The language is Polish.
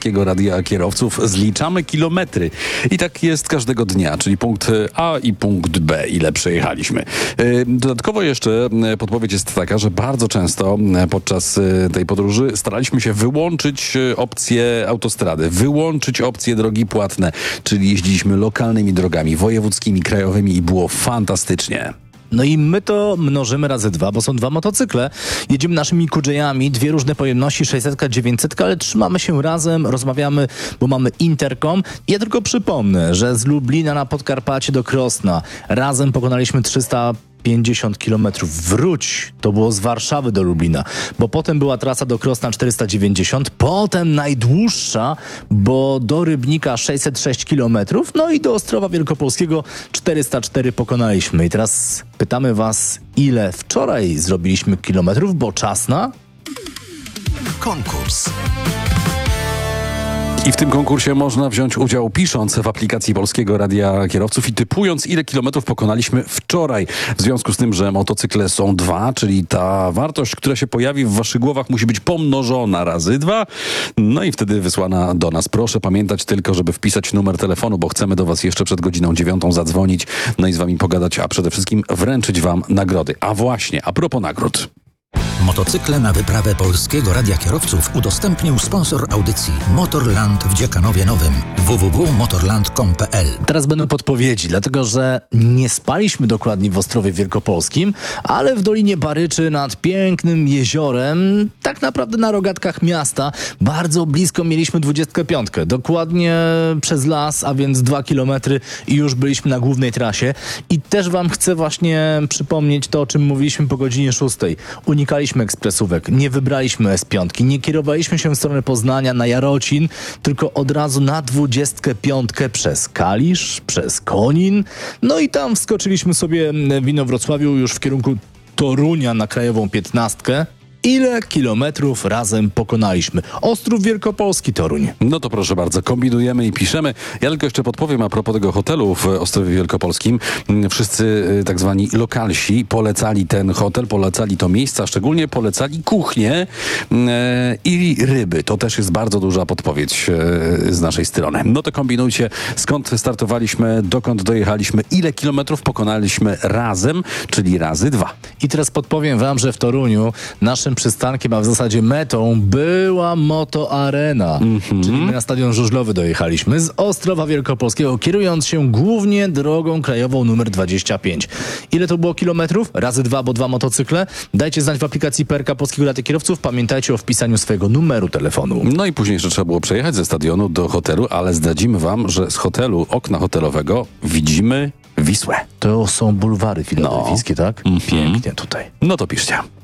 Polskiego Radia Kierowców zliczamy kilometry. I tak jest każdego dnia, czyli punkt A i punkt B, ile przejechaliśmy. Dodatkowo jeszcze podpowiedź jest taka, że bardzo często podczas tej podróży staraliśmy się wyłączyć opcje autostrady, wyłączyć opcje drogi płatne, czyli jeździliśmy lokalnymi drogami, wojewódzkimi, krajowymi i było fantastycznie. No i my to mnożymy razy 2, bo są 2 motocykle. Jedziemy naszymi Kudzejami, 2 różne pojemności, 600, 900, ale trzymamy się razem, rozmawiamy, bo mamy interkom. Ja tylko przypomnę, że z Lublina na Podkarpacie do Krosna razem pokonaliśmy 350 kilometrów. Wróć, to było z Warszawy do Lublina, bo potem była trasa do Krosna 490, potem najdłuższa, bo do Rybnika 606 kilometrów, no i do Ostrowa Wielkopolskiego 404 pokonaliśmy. I teraz pytamy was, ile wczoraj zrobiliśmy kilometrów, bo czas na konkurs. I w tym konkursie można wziąć udział pisząc w aplikacji Polskiego Radia Kierowców i typując, ile kilometrów pokonaliśmy wczoraj. W związku z tym, że motocykle są 2, czyli ta wartość, która się pojawi w waszych głowach, musi być pomnożona razy 2. No i wtedy wysłana do nas. Proszę pamiętać tylko, żeby wpisać numer telefonu, bo chcemy do was jeszcze przed godziną 9 zadzwonić, no i z wami pogadać, a przede wszystkim wręczyć wam nagrody. A właśnie, a propos nagród. Motocykle na wyprawę Polskiego Radia Kierowców udostępnił sponsor audycji Motorland w Dziekanowie Nowym www.motorland.com.pl. Teraz będą podpowiedzi, dlatego że nie spaliśmy dokładnie w Ostrowie Wielkopolskim, ale w Dolinie Baryczy nad pięknym jeziorem, tak naprawdę na rogatkach miasta, bardzo blisko mieliśmy 25. Dokładnie przez las, a więc 2 kilometry i już byliśmy na głównej trasie. I też wam chcę właśnie przypomnieć to, o czym mówiliśmy po godzinie 6. Unikaliśmy ekspresówek, nie wybraliśmy S5, nie kierowaliśmy się w stronę Poznania na Jarocin, tylko od razu na 25 przez Kalisz, przez Konin. No i tam wskoczyliśmy sobie w Inowrocławiu już w kierunku Torunia na krajową 15. Ile kilometrów razem pokonaliśmy? Ostrów Wielkopolski, Toruń. No to proszę bardzo, kombinujemy i piszemy. Ja tylko jeszcze podpowiem a propos tego hotelu w Ostrowie Wielkopolskim. Wszyscy tak zwani lokalsi polecali ten hotel, polecali to miejsce, a szczególnie polecali kuchnię i ryby. To też jest bardzo duża podpowiedź z naszej strony. No to kombinujcie, skąd startowaliśmy, dokąd dojechaliśmy, ile kilometrów pokonaliśmy razem, czyli razy 2. I teraz podpowiem wam, że w Toruniu naszym przystankiem, a w zasadzie metą była Moto Arena. Czyli my na stadion żużlowy dojechaliśmy z Ostrowa Wielkopolskiego, kierując się głównie drogą krajową numer 25. Ile to było kilometrów? Razy 2, bo 2 motocykle. Dajcie znać w aplikacji PRK Polskiego Radia Kierowców. Pamiętajcie o wpisaniu swojego numeru telefonu. No i później jeszcze trzeba było przejechać ze stadionu do hotelu, ale zdradzimy wam, że z hotelu, okna hotelowego widzimy Wisłę. To są bulwary filadelfijskie, tak? Pięknie tutaj. No to piszcie.